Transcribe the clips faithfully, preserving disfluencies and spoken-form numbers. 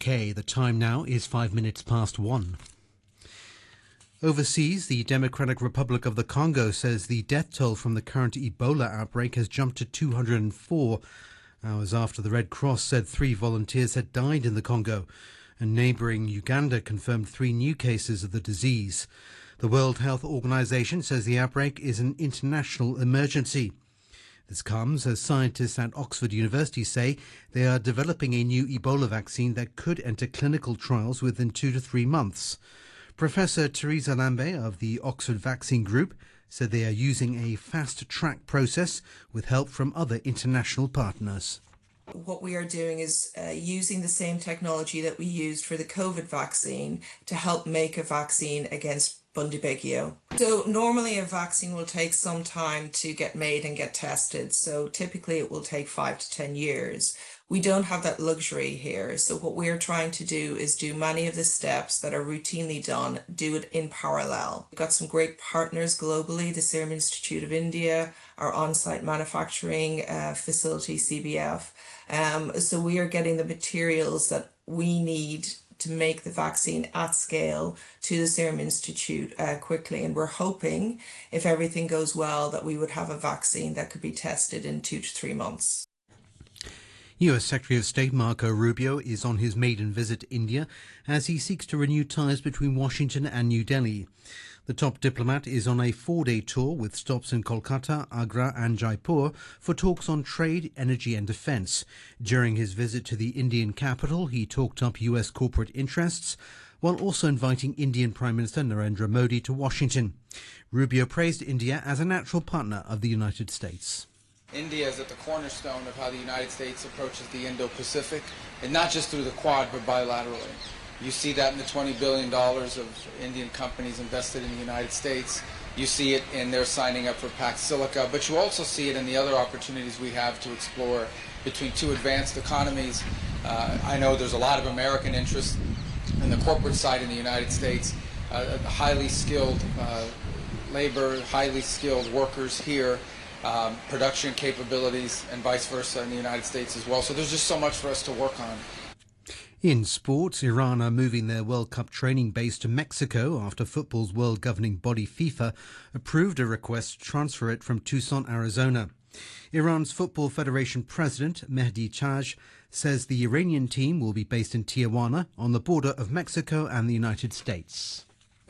K. The time now is five minutes past one. Overseas, the Democratic Republic of the Congo says the death toll from the current Ebola outbreak has jumped to two hundred four, hours after the Red Cross said three volunteers had died in the Congo. And neighbouring Uganda confirmed three new cases of the disease. The World Health Organization says the outbreak is an international emergency. This comes as scientists at Oxford University say they are developing a new Ebola vaccine that could enter clinical trials within two to three months. Professor Teresa Lambe of the Oxford Vaccine Group said they are using a fast-track process with help from other international partners. What we are doing is uh, using the same technology that we used for the COVID vaccine to help make a vaccine against Bundibugyo. So normally a vaccine will take some time to get made and get tested. So typically it will take five to ten years. We don't have that luxury here. So what we're trying to do is do many of the steps that are routinely done, do it in parallel. We've got some great partners globally, the Serum Institute of India, our on-site manufacturing uh, facility, C B F. Um, so we are getting the materials that we need to make the vaccine at scale to the Serum Institute uh, quickly. And we're hoping, if everything goes well, that we would have a vaccine that could be tested in two to three months. U S Secretary of State Marco Rubio is on his maiden visit to India as he seeks to renew ties between Washington and New Delhi. The top diplomat is on a four-day tour with stops in Kolkata, Agra and Jaipur for talks on trade, energy and defence. During his visit to the Indian capital, he talked up U S corporate interests while also inviting Indian Prime Minister Narendra Modi to Washington. Rubio praised India as a natural partner of the United States. India is at the cornerstone of how the United States approaches the Indo-Pacific, and not just through the Quad, but bilaterally. You see that in the twenty billion dollars of Indian companies invested in the United States. You see it in their signing up for Pax Silica, but you also see it in the other opportunities we have to explore between two advanced economies. Uh, I know there's a lot of American interest in the corporate side in the United States, uh, highly skilled uh, labor, highly skilled workers here, um, production capabilities, and vice versa in the United States as well. So there's just so much for us to work on. In sports, Iran are moving their World Cup training base to Mexico after football's world governing body FIFA approved a request to transfer it from Tucson, Arizona. Iran's Football Federation president, Mehdi Taj, says the Iranian team will be based in Tijuana on the border of Mexico and the United States.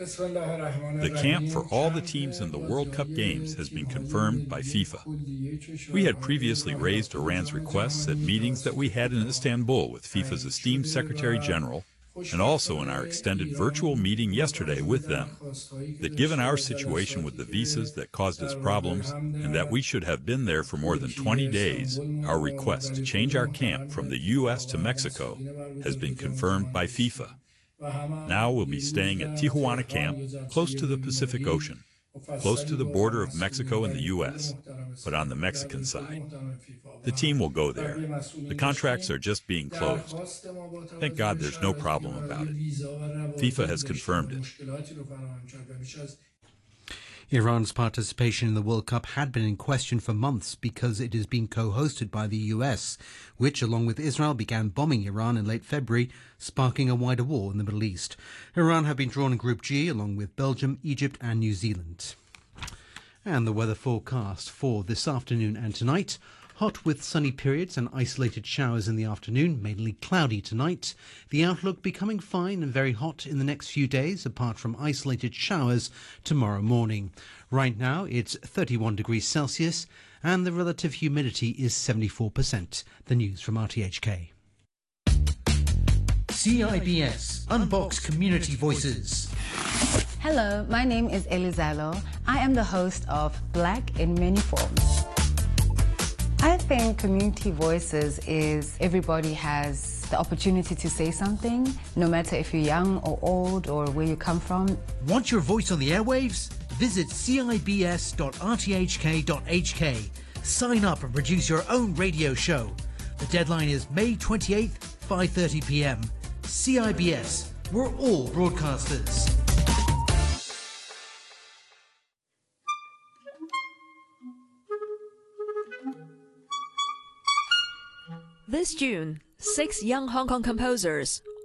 The camp for all the teams in the World Cup games has been confirmed by FIFA. We had previously raised Iran's requests at meetings that we had in Istanbul with FIFA's esteemed Secretary General, and also in our extended virtual meeting yesterday with them, that given our situation with the visas that caused us problems and that we should have been there for more than twenty days, our request to change our camp from the U S to Mexico has been confirmed by FIFA. Now we'll be staying at Tijuana Camp, close to the Pacific Ocean, close to the border of Mexico and the U S, but on the Mexican side. The team will go there. The contracts are just being closed. Thank God there's no problem about it. FIFA has confirmed it. Iran's participation in the World Cup had been in question for months because it is being co-hosted by the U S, which, along with Israel, began bombing Iran in late February, sparking a wider war in the Middle East. Iran have been drawn in Group G, along with Belgium, Egypt and New Zealand. And the weather forecast for this afternoon and tonight. Hot with sunny periods and isolated showers in the afternoon, mainly cloudy tonight. The outlook becoming fine and very hot in the next few days, apart from isolated showers tomorrow morning. Right now it's thirty-one degrees Celsius and the relative humidity is seventy-four percent. The news from R T H K. C I B S Unbox Community Voices. Hello, my name is Elizalo. I am the host of Black in Many Forms. I think Community Voices is everybody has the opportunity to say something, no matter if you're young or old or where you come from. Want your voice on the airwaves? Visit C I B S dot R T H K dot H K. Sign up and produce your own radio show. The deadline is May twenty-eighth, five thirty p m. C I B S, we're all broadcasters. This June, six young Hong Kong composers